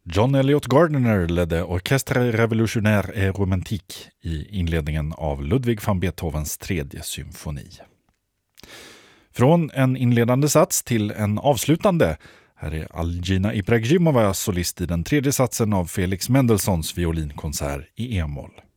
John Elliot Gardiner ledde Orchestre Revolutionnaire et Romantique i inledningen av Ludwig van Beethovens tredje symfoni. Från en inledande sats till en avslutande. Här är Algina Ibragimova solist i den tredje satsen av Felix Mendelssohns violinkonsert i e-moll.